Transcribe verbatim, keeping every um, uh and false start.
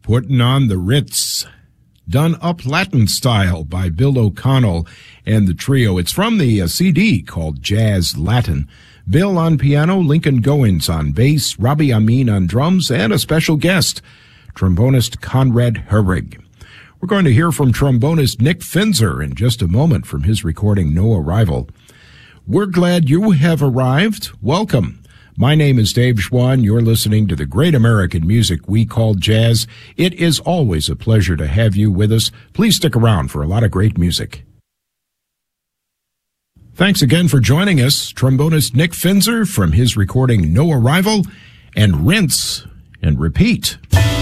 Puttin' on the Ritz, done up Latin style by Bill O'Connell and the trio. It's from the uh, C D called Jazz Latin. Bill on piano, Lincoln Goins on bass, Robbie Amin on drums, and a special guest, trombonist Conrad Herrig. We're going to hear from trombonist Nick Finzer in just a moment from his recording No Arrival. We're glad you have arrived. Welcome. My name is Dave Schwann. You're listening to the great American music we call jazz. It is always a pleasure to have you with us. Please stick around for a lot of great music. Thanks again for joining us. Trombonist Nick Finzer from his recording No Arrival and Rinse and Repeat.